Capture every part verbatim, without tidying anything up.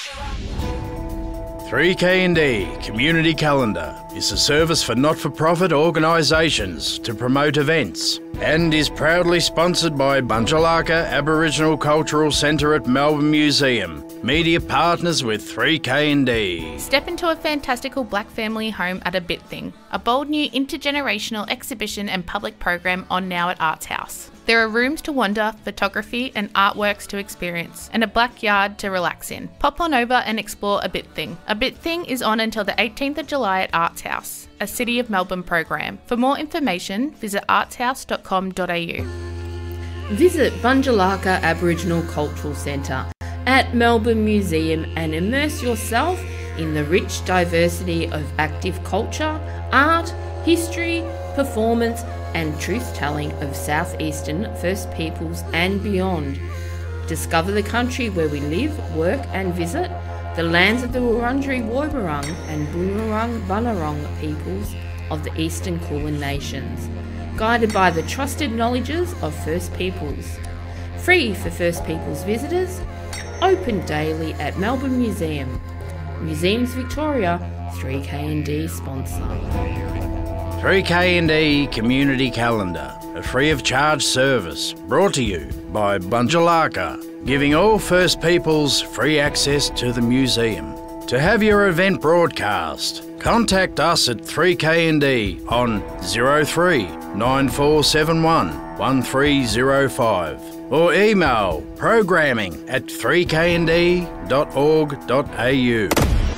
three K and D Community Calendar is a service for not-for-profit organisations to promote events and is proudly sponsored by Bunjalaka Aboriginal Cultural Centre at Melbourne Museum, media partners with three K and D. Step into a fantastical black family home at A Bit Thing, a bold new intergenerational exhibition and public program on now at Arts House. There are rooms to wander, photography and artworks to experience, and a backyard to relax in. Pop on over and explore A Bit Thing. A Bit Thing is on until the eighteenth of July at Arts House, a City of Melbourne program. For more information, visit arts house dot com dot a u. Visit Bunjalaka Aboriginal Cultural Centre at Melbourne Museum and immerse yourself in the rich diversity of active culture, art, history, performance and truth-telling of southeastern First Peoples and beyond. Discover the country where we live, work and visit, the lands of the Wurundjeri Woiwurrung and Boonwurrung Bunurong peoples of the Eastern Kulin Nations, guided by the trusted knowledges of First Peoples. Free for First Peoples visitors, open daily at Melbourne Museum. Museums Victoria, three K and D sponsor. three K and D Community Calendar, a free of charge service brought to you by Bunjalaka, giving all First Peoples free access to the museum. To have your event broadcast, contact us at three K and D on zero three nine four seven one one three zero five or email programming at three k and d dot org dot a u.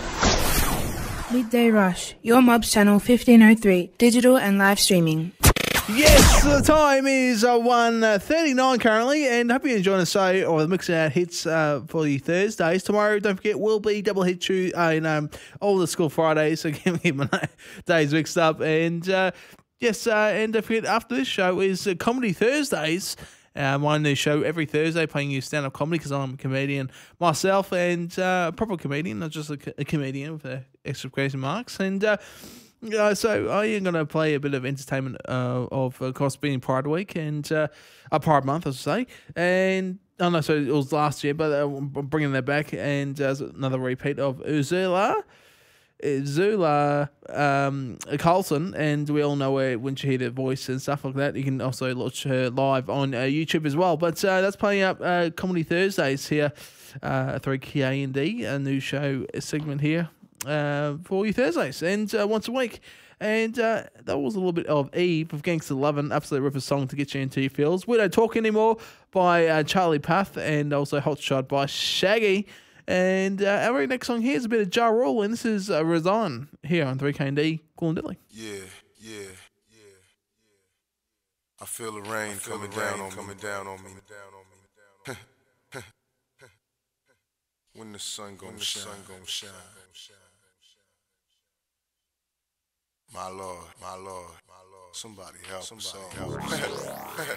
Midday Rush, your Mobs channel fifteen oh three, digital and live streaming. Yes, the time is uh, one thirty-nine currently, and hope you enjoy the show or the mixing out hits uh, for the Thursdays. Tomorrow, don't forget, will be double hit two uh, in um, all the school Fridays, so give me my days mixed up. And uh, yes, uh, and don't forget, after this show is uh, Comedy Thursdays. Uh, my new show every Thursday, playing you stand-up comedy because I'm a comedian myself and uh, a proper comedian, not just a, a comedian with uh, extra question marks. And uh, uh, so I am going to play a bit of entertainment uh, of, of course, being Pride Week and uh, a Pride Month, I should say. And oh no, so it was last year, but uh, I'm bringing that back. And uh, another repeat of Urzula. Zula um, Carlson, and we all know her when you hear her voice and stuff like that. You can also watch her live on uh, YouTube as well. But uh, that's playing up uh, Comedy Thursdays here, uh, three K and D, a new show segment here uh, for you Thursdays, and uh, once a week. And uh, that was a little bit of Eve of Gangsta Lovin', absolute ripper song to get you into your feels. We Don't Talk Anymore by uh, Charlie Puth, and also Hot Shot by Shaggy. And uh, our very next song here is a bit of Ja Rule, and this is uh, Resign here on three K and D, Coolin' Yeah, yeah, yeah. I feel the rain feel coming, the rain down, on coming down on me. When the sun gon' shine, sun gon' shine. My Lord, my Lord, my Lord. Somebody help, somebody help.